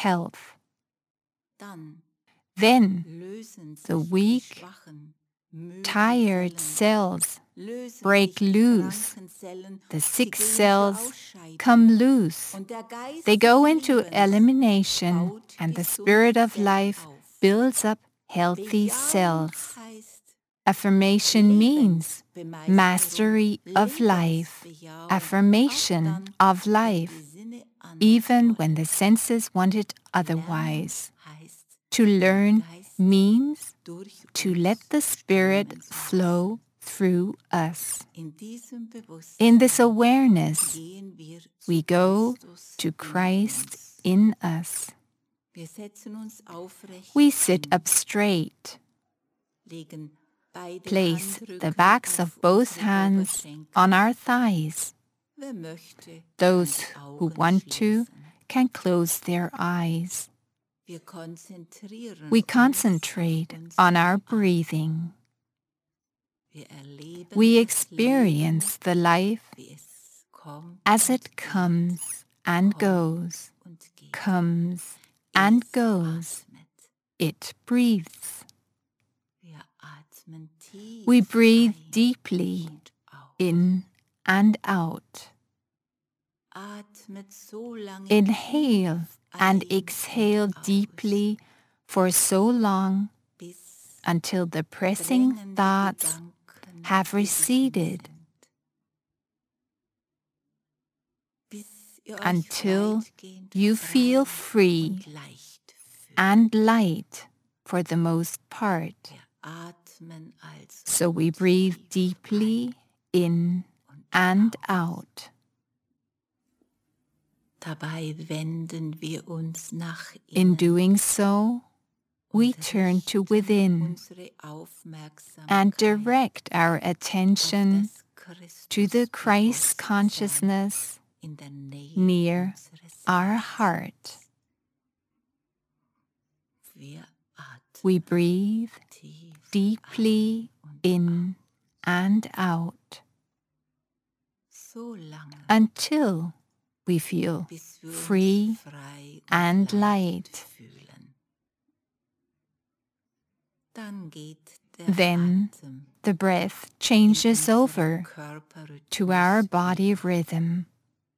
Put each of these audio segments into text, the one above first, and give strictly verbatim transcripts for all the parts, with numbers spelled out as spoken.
health. Then the weak, tired cells break loose. The sick cells come loose. They go into elimination, and the Spirit of life builds up healthy cells. Affirmation means mastery of life, affirmation of life, even when the senses want it otherwise. To learn means to let the Spirit flow through us. In this awareness, we go to Christ in us. We sit up straight. Place the backs of both hands on our thighs. Those who want to can close their eyes. We concentrate on our breathing. We experience the life as it comes and goes, comes and goes. It breathes. We breathe deeply in and out. Inhale and exhale deeply for so long until the pressing thoughts have receded, until you feel free and light for the most part. So we breathe deeply in and out. In doing so, we turn to within and direct our attention to the Christ consciousness near our heart. We breathe deeply in and out until we feel free and light. Then the breath changes over to our body rhythm.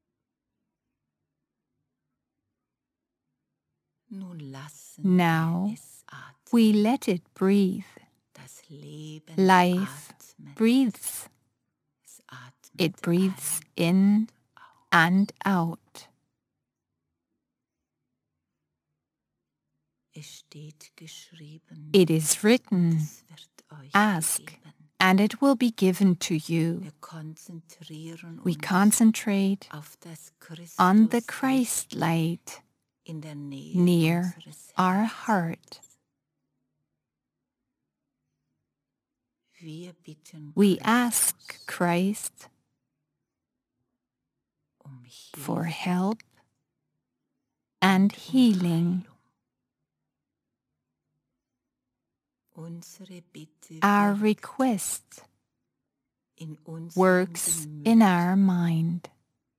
Now we let it breathe. Life breathes. It breathes in and out. It is written, ask, and it will be given to you. We concentrate on the Christ light near our heart. We ask Christ for help and healing. Our request works in our mind.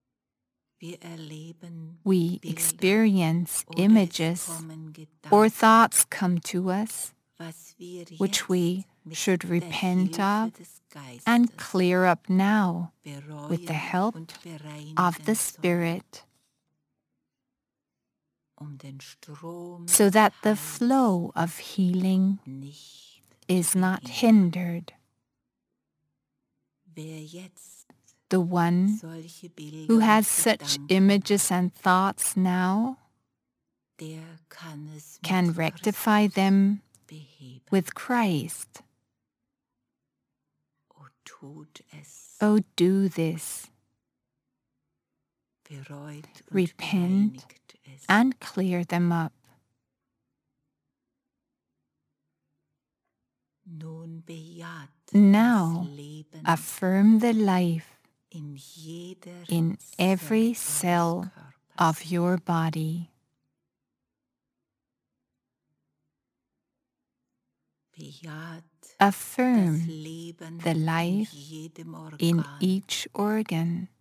We experience images or thoughts come to us which we should repent of and clear up now with the help of the Spirit, so that the flow of healing is not hindered. The one who has such images and thoughts now can rectify them with Christ. Oh, do this. Repent and clear them up. Now affirm the life in every cell of your body. Affirm the life in each organ.